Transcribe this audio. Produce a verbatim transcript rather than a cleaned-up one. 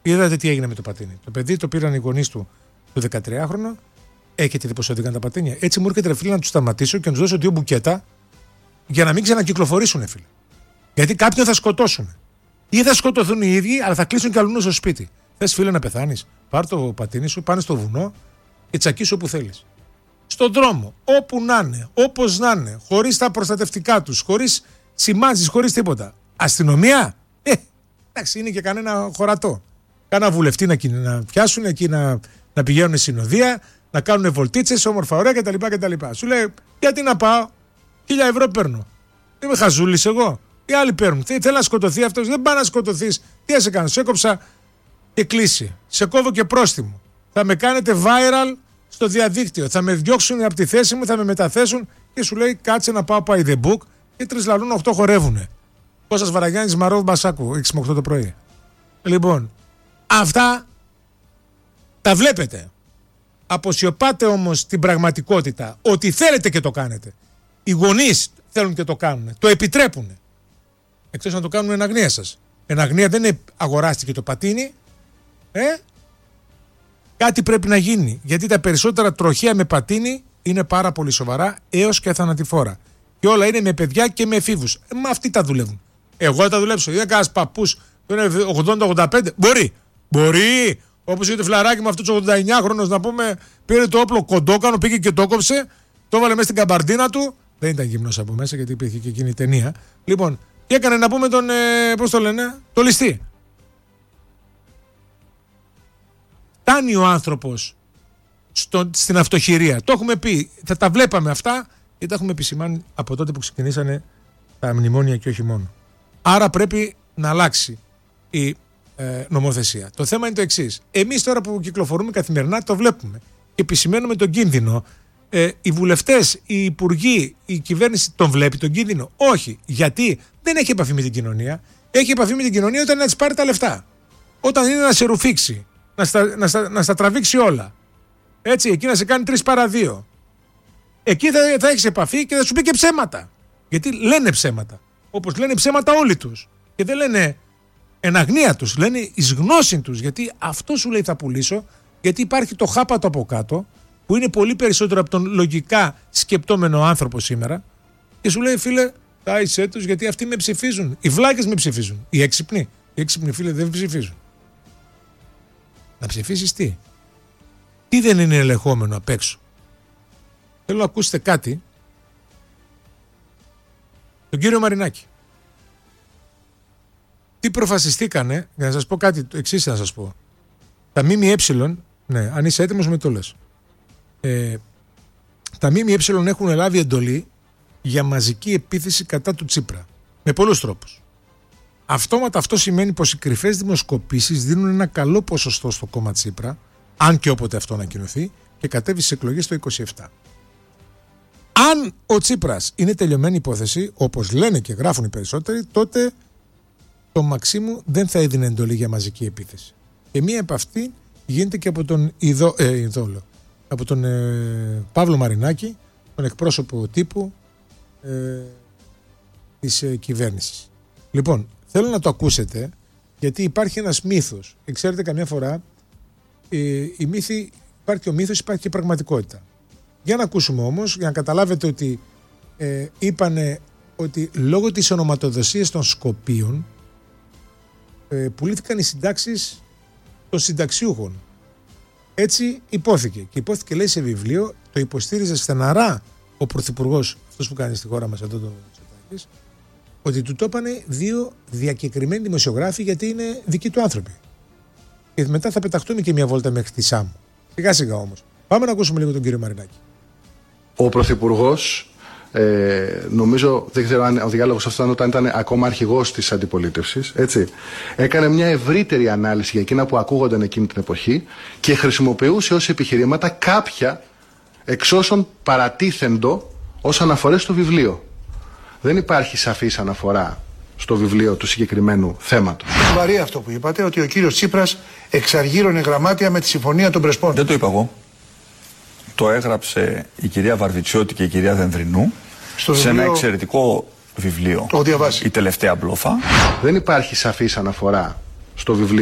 Είδατε τι έγινε με το πατίνι. Το παιδί το πήραν οι γονείς του το δεκατριάχρονο. Έχετε δει πώς οδηγάνε τα πατίνια. Έτσι μου έρχεται ρε φίλε να του σταματήσω και να του δώσω δύο μπουκέτα για να μην ξανακυκλοφορήσουν, φίλε. Γιατί κάποιον θα σκοτώσουν. Ή θα σκοτωθούν οι ίδιοι, αλλά θα κλείσουν κι αλλού στο σπίτι. Θες φίλε να πεθάνεις? Πάρ' το πατίνι σου, πάνε στο βουνό και τσακίσου όπου θέλεις. Στον δρόμο, όπου να είναι, όπως να είναι, χωρίς τα προστατευτικά τους, χωρίς σημάτσεις, χωρίς τίποτα. Αστυνομία, ε, εντάξει, είναι και κανένα χωρατό. Κάνα βουλευτή να, να πιάσουν εκεί να, να πηγαίνουν συνοδεία, να κάνουν βολτίτσες, όμορφα ωραία κτλ. κτλ. Σου λέει, γιατί να πάω, χίλια ευρώ παίρνω. Δεν είμαι χαζούλης εγώ. Οι άλλοι παίρνουν. Θέλει να σκοτωθεί αυτός, δεν πάει να σκοτωθείς. Τι θα σε κάνω, σε έκοψα και κλείσει. Σε κόβω και πρόστιμο. Θα με κάνετε viral στο διαδίκτυο. Θα με διώξουν από τη θέση μου, θα με μεταθέσουν και σου λέει κάτσε να πάω by the book και τρεις λαλούν οκτώ χορεύουνε. Κώστας Βαραγιάννης, Μαρόβ Μπασάκου, έξι με οκτώ το πρωί. Λοιπόν, αυτά τα βλέπετε. Αποσιωπάτε όμως την πραγματικότητα. Ότι θέλετε και το κάνετε. Οι γονείς θέλουν και το κάνουν. Το επιτρέπουν. Εκτός να το κάνουν εν αγνία σας. Εν αγνία δεν είναι αγοράστηκε το πατίνι. Ε? Κάτι πρέπει να γίνει. Γιατί τα περισσότερα τροχαία με πατίνι είναι πάρα πολύ σοβαρά έως και θανατηφόρα. Και όλα είναι με παιδιά και με εφήβους. Ε, μα αυτοί τα δουλεύουν. Εγώ θα τα δουλέψω. Είδα κανένας παππούς που είναι ογδόντα ογδόντα πέντε. Μπορεί. Μπορεί. Όπως είπε το φλαράκι με αυτός ο ογδοντα εννιά χρονος να πούμε, πήρε το όπλο κοντόκανο, πήγε και το κόψε, το έβαλε μέσα στην καμπαρντίνα του. Δεν ήταν γυμνός από μέσα γιατί υπήρχε και εκείνη η ταινία. Λοιπόν, και έκανε να πούμε τον, ε, πώς το λένε, το ληστή. Φτάνει ο άνθρωπος στο, στην αυτοχειρία. Το έχουμε πει, θα τα βλέπαμε αυτά και τα έχουμε επισημάνει από τότε που ξεκινήσανε τα μνημόνια και όχι μόνο. Άρα πρέπει να αλλάξει η ε, νομοθεσία. Το θέμα είναι το εξής. Εμείς τώρα που κυκλοφορούμε καθημερινά το βλέπουμε και επισημαίνουμε τον κίνδυνο. Ε, οι βουλευτές, οι υπουργοί, η κυβέρνηση τον βλέπει τον κίνδυνο? Όχι. Γιατί δεν έχει επαφή με την κοινωνία. Έχει επαφή με την κοινωνία όταν είναι να της πάρει τα λεφτά. Όταν είναι να σε ρουφήξει, να στα, να στα, να στα τραβήξει όλα. Έτσι, εκεί να σε κάνει τρεις παρά δύο. Εκεί θα, θα έχεις επαφή και θα σου πει και ψέματα. Γιατί λένε ψέματα. Όπως λένε ψέματα όλοι τους. Και δεν λένε εν αγνία τους, λένε εις γνώση τους. Γιατί αυτό σου λέει θα πουλήσω, γιατί υπάρχει το χάπατο από κάτω, που είναι πολύ περισσότερο από τον λογικά σκεπτόμενο άνθρωπο σήμερα, και σου λέει φίλε, τάισέ τους, γιατί αυτοί με ψηφίζουν. Οι βλάκες με ψηφίζουν. Οι έξυπνοι. Οι έξυπνοι φίλε δεν ψηφίζουν. Να ψηφίσεις τι? Τι δεν είναι ελεγχόμενο απ' έξω? Θέλω να ακούσετε κάτι. Τον κύριο Μαρινάκη. Τι προφασιστήκανε, για να σας πω κάτι, το εξής να σας πω. Τα ΜΜΕ, ναι, αν είσαι έτοιμος με το λες. Ε, τα ΜΜΕ έχουν λάβει εντολή για μαζική επίθεση κατά του Τσίπρα. Με πολλούς τρόπους. Αυτόματα αυτό σημαίνει πως οι κρυφές δημοσκοπήσεις δίνουν ένα καλό ποσοστό στο κόμμα Τσίπρα, αν και όποτε αυτό ανακοινωθεί, και κατέβει στις εκλογές το είκοσι επτά. Αν ο Τσίπρας είναι τελειωμένη υπόθεση, όπως λένε και γράφουν οι περισσότεροι, τότε το Μαξίμου δεν θα έδινε εντολή για μαζική επίθεση. Και μία από αυτή γίνεται και από τον Ιδώ, ε, Ιδόλο, από τον ε, Παύλο Μαρινάκη, τον εκπρόσωπο τύπου ε, της ε, κυβέρνησης. Λοιπόν, θέλω να το ακούσετε, γιατί υπάρχει ένας μύθος. Και ξέρετε, καμιά φορά ε, η μύθη, υπάρχει και ο μύθος, υπάρχει και η πραγματικότητα. Για να ακούσουμε όμως, για να καταλάβετε ότι ε, είπανε ότι λόγω της ονοματοδοσίας των Σκοπίων ε, πουλήθηκαν οι συντάξεις των συνταξιούχων. Έτσι υπόθηκε. Και υπόθηκε, λέει, σε βιβλίο, το υποστήριζε στεναρά ο Πρωθυπουργός, αυτός που κάνει στη χώρα μας εδώ, το Μητσοτάκης, ότι του το είπανε δύο διακεκριμένοι δημοσιογράφοι, γιατί είναι δικοί του άνθρωποι. Και μετά θα πεταχτούμε και μια βόλτα μέχρι τη Σάμου. Σιγά σιγά όμως. Πάμε να ακούσουμε λίγο τον κύριο Μαρινάκη. Ο Πρωθυπουργός, ε, νομίζω, δεν ξέρω αν ο διάλογος αυτό όταν ήταν ακόμα αρχηγός της αντιπολίτευσης, έτσι, έκανε μια ευρύτερη ανάλυση για εκείνα που ακούγονταν εκείνη την εποχή και χρησιμοποιούσε ως επιχειρήματα κάποια εξ όσων παρατίθεντο ως αναφορές στο βιβλίο. Δεν υπάρχει σαφής αναφορά στο βιβλίο του συγκεκριμένου θέματος. Βαρύ αυτό που είπατε, ότι ο κύριος Τσίπρας εξαργύρωνε γραμμάτια με τη συμφωνία των Πρεσπών. Δεν το είπα εγώ. Το έγραψε η κυρία Βαρβιτσιώτη και η κυρία Δενδρινού στο σε βιβλίο... ένα εξαιρετικό βιβλίο. Το έχω διαβάσει. Η τελευταία μπλόφα. Δεν υπάρχει σαφής αναφορά στο βιβλίο